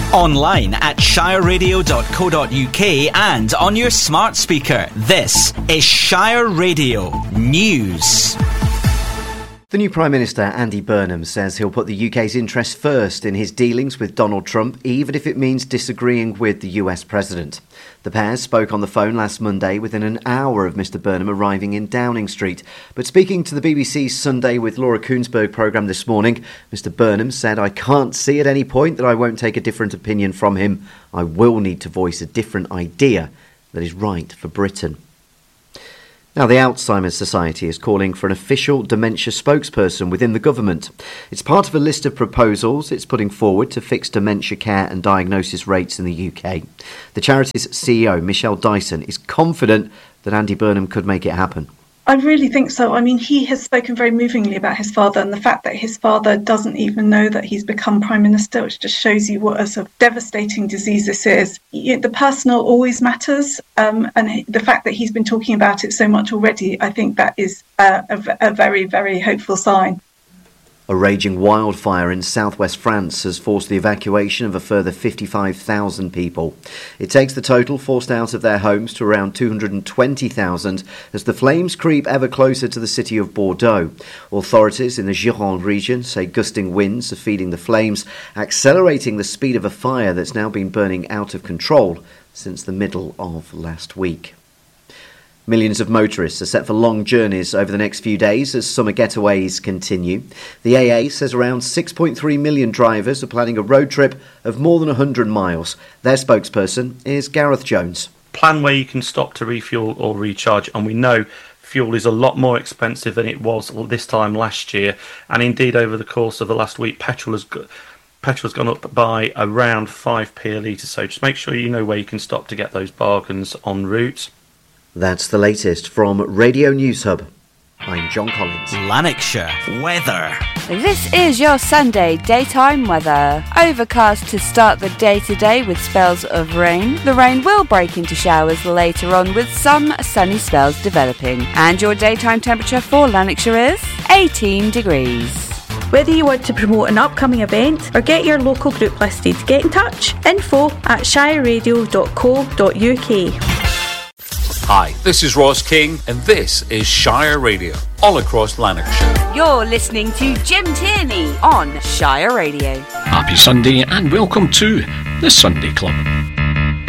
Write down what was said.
Online at shireradio.co.uk and on your smart speaker. This is Shire Radio News. The new Prime Minister, Andy Burnham, says he'll put the UK's interests first in his dealings with Donald Trump, even if it means disagreeing with the US President. The pair spoke on the phone last Monday within an hour of Mr Burnham arriving in Downing Street. But speaking to the BBC's Sunday with Laura Koonsberg programme this morning, Mr Burnham said, "I can't see at any point that I won't take a different opinion from him. I will need to voice a different idea that is right for Britain." Now, the Alzheimer's Society is calling for an official dementia spokesperson within the government. It's part of a list of proposals it's putting forward to fix dementia care and diagnosis rates in the UK. The charity's CEO, Michelle Dyson, is confident that Andy Burnham could make it happen. I really think so. I mean, he has spoken very movingly about his father, and the fact that his father doesn't even know that he's become Prime Minister, which just shows you what a sort of devastating disease this is. The personal always matters, and the fact that he's been talking about it so much already, I think that is a very, very hopeful sign. A raging wildfire in southwest France has forced the evacuation of a further 55,000 people. It takes the total forced out of their homes to around 220,000 as the flames creep ever closer to the city of Bordeaux. Authorities in the Gironde region say gusting winds are feeding the flames, accelerating the speed of a fire that's now been burning out of control since the middle of last week. Millions of motorists are set for long journeys over the next few days as summer getaways continue. The AA says around 6.3 million drivers are planning a road trip of more than 100 miles. Their spokesperson is Gareth Jones. Plan where you can stop to refuel or recharge, and we know fuel is a lot more expensive than it was this time last year, and indeed over the course of the last week petrol's gone up by around 5p a litre, so just make sure you know where you can stop to get those bargains en route. That's the latest from Radio News Hub. I'm John Collins. Lanarkshire weather. This is your Sunday daytime weather. Overcast to start the day today with spells of rain. The rain will break into showers later on with some sunny spells developing. And your daytime temperature for Lanarkshire is 18 degrees. Whether you want to promote an upcoming event or get your local group listed, get in touch. info@shireradio.co.uk. Hi, this is Ross King, and this is Shire Radio, all across Lanarkshire. You're listening to Jim Tierney on Shire Radio. Happy Sunday and welcome to the Sunday Club.